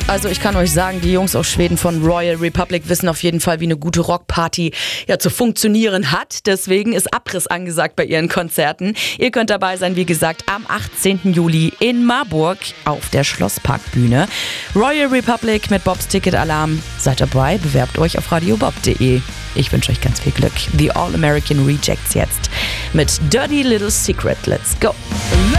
Also ich kann euch sagen, die Jungs aus Schweden von Royal Republic wissen auf jeden Fall, wie eine gute Rockparty zu funktionieren hat. Deswegen ist Abriss angesagt bei ihren Konzerten. Ihr könnt dabei sein, wie gesagt, am 18. Juli in Marburg auf der Schlossparkbühne. Royal Republic mit Bobs Ticket-Alarm. Seid dabei, bewerbt euch auf radiobob.de. Ich wünsche euch ganz viel Glück. The All American Rejects jetzt mit Dirty Little Secret. Let's go!